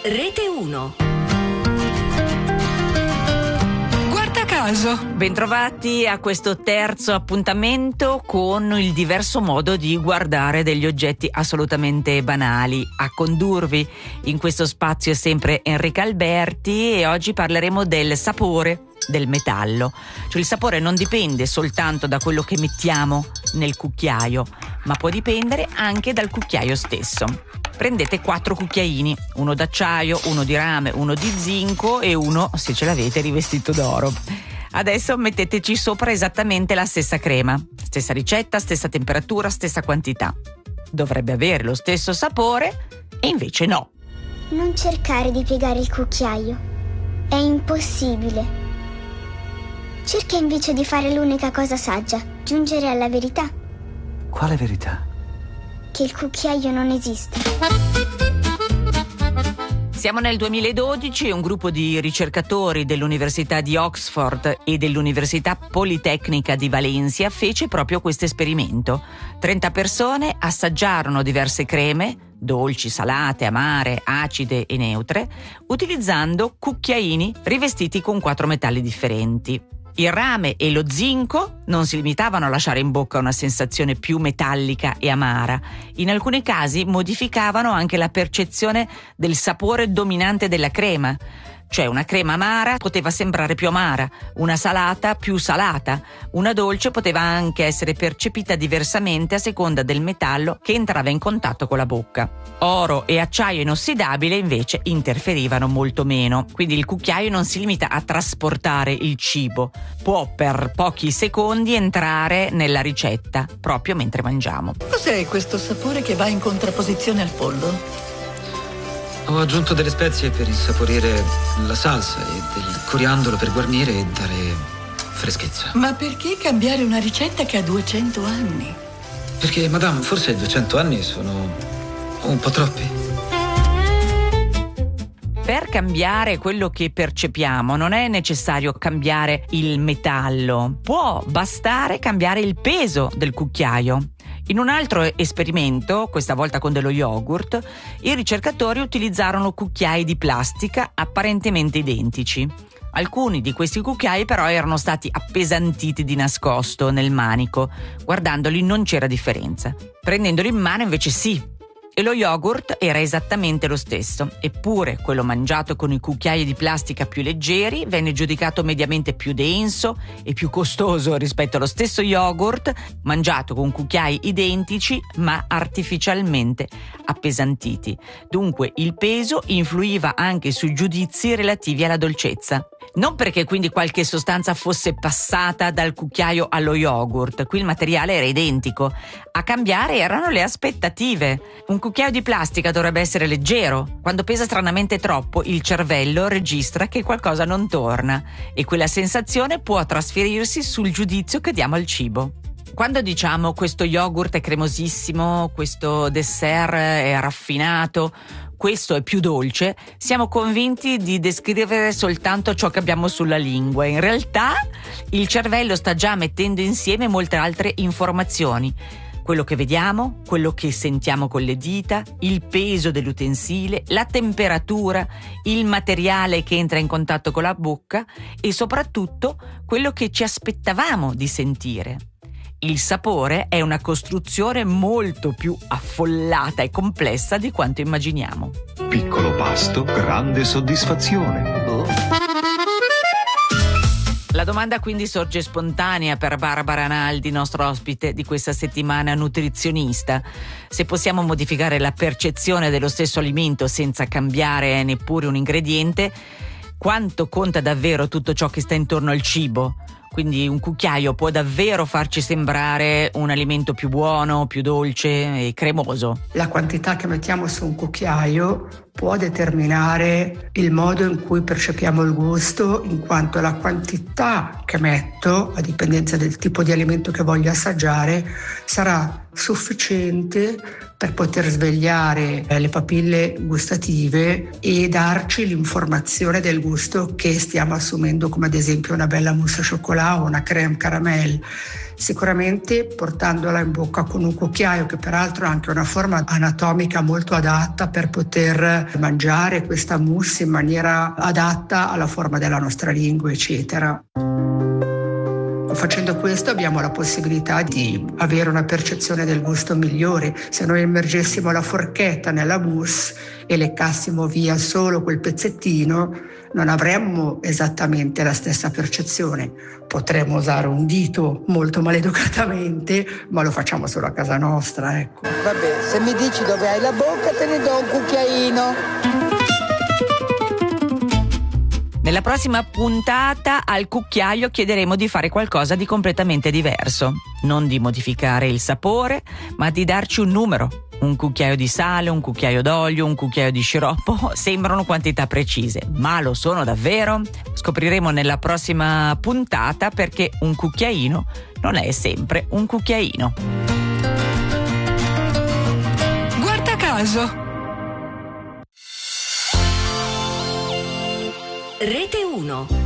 Rete 1. Guarda caso. Bentrovati a questo terzo appuntamento con il diverso modo di guardare degli oggetti assolutamente banali. A condurvi in questo spazio è sempre Enrica Alberti e oggi parleremo del sapore del metallo. Cioè il sapore non dipende soltanto da quello che mettiamo nel cucchiaio, ma può dipendere anche dal cucchiaio stesso. Prendete 4 cucchiaini, uno d'acciaio, uno di rame, uno di zinco e uno, se ce l'avete, rivestito d'oro. Adesso metteteci sopra esattamente la stessa crema, stessa ricetta, stessa temperatura, stessa quantità. Dovrebbe avere lo stesso sapore e invece no. Non cercare di piegare il cucchiaio, è impossibile. Cerca invece di fare l'unica cosa saggia, giungere alla verità. Quale verità? Che il cucchiaio non esiste. Siamo nel 2012 e un gruppo di ricercatori dell'Università di Oxford e dell'Università Politecnica di Valencia fece proprio questo esperimento. 30 persone assaggiarono diverse creme, dolci, salate, amare, acide e neutre, utilizzando cucchiaini rivestiti con 4 metalli differenti. Il rame e lo zinco non si limitavano a lasciare in bocca una sensazione più metallica e amara. In alcuni casi modificavano anche la percezione del sapore dominante della crema. Cioè una crema amara poteva sembrare più amara, una salata più salata, una dolce poteva anche essere percepita diversamente a seconda del metallo che entrava in contatto con la bocca. Oro e acciaio inossidabile invece interferivano molto meno, quindi il cucchiaio non si limita a trasportare il cibo, può per pochi secondi entrare nella ricetta proprio mentre mangiamo. Cos'è questo sapore che va in contrapposizione al pollo? Ho aggiunto delle spezie per insaporire la salsa e del coriandolo per guarnire e dare freschezza. Ma perché cambiare una ricetta che ha 200 anni? Perché, madame, forse 200 anni sono un po' troppi. Per cambiare quello che percepiamo non è necessario cambiare il metallo, può bastare cambiare il peso del cucchiaio. In un altro esperimento, questa volta con dello yogurt, i ricercatori utilizzarono cucchiai di plastica apparentemente identici. Alcuni di questi cucchiai però erano stati appesantiti di nascosto nel manico. Guardandoli non c'era differenza. Prendendoli in mano invece sì. E lo yogurt era esattamente lo stesso, eppure quello mangiato con i cucchiai di plastica più leggeri venne giudicato mediamente più denso e più costoso rispetto allo stesso yogurt mangiato con cucchiai identici ma artificialmente appesantiti. Dunque il peso influiva anche sui giudizi relativi alla dolcezza. Non perché quindi qualche sostanza fosse passata dal cucchiaio allo yogurt, qui il materiale era identico. A cambiare erano le aspettative. Un cucchiaio di plastica dovrebbe essere leggero. Quando pesa stranamente troppo, il cervello registra che qualcosa non torna e quella sensazione può trasferirsi sul giudizio che diamo al cibo. Quando diciamo questo yogurt è cremosissimo, questo dessert è raffinato, questo è più dolce, siamo convinti di descrivere soltanto ciò che abbiamo sulla lingua. In realtà il cervello sta già mettendo insieme molte altre informazioni. Quello che vediamo, quello che sentiamo con le dita, il peso dell'utensile, la temperatura, il materiale che entra in contatto con la bocca e soprattutto quello che ci aspettavamo di sentire. Il sapore è una costruzione molto più affollata e complessa di quanto immaginiamo. Piccolo pasto, grande soddisfazione. La domanda quindi sorge spontanea per Barbara Naldi, nostro ospite di questa settimana nutrizionista. Se possiamo modificare la percezione dello stesso alimento senza cambiare neppure un ingrediente, quanto conta davvero tutto ciò che sta intorno al cibo? Quindi un cucchiaio può davvero farci sembrare un alimento più buono, più dolce e cremoso. La quantità che mettiamo su un cucchiaio può determinare il modo in cui percepiamo il gusto, in quanto la quantità che metto, a dipendenza del tipo di alimento che voglio assaggiare, sarà sufficiente per poter svegliare le papille gustative e darci l'informazione del gusto che stiamo assumendo, come ad esempio una bella mousse au chocolat o una crème caramel. Sicuramente portandola in bocca con un cucchiaio, che peraltro ha anche una forma anatomica molto adatta per poter mangiare questa mousse in maniera adatta alla forma della nostra lingua, eccetera. Facendo questo abbiamo la possibilità di avere una percezione del gusto migliore. Se noi immergessimo la forchetta nella mousse e leccassimo via solo quel pezzettino, non avremmo esattamente la stessa percezione. Potremmo usare un dito molto maleducatamente, ma lo facciamo solo a casa nostra, ecco. Vabbè, se mi dici dove hai la bocca te ne do un cucchiaino. Nella prossima puntata al cucchiaio chiederemo di fare qualcosa di completamente diverso. Non di modificare il sapore, ma di darci un numero. Un cucchiaio di sale, un cucchiaio d'olio, un cucchiaio di sciroppo. Sembrano quantità precise, ma lo sono davvero? Scopriremo nella prossima puntata, perché un cucchiaino non è sempre un cucchiaino. Guarda caso. Rete 1.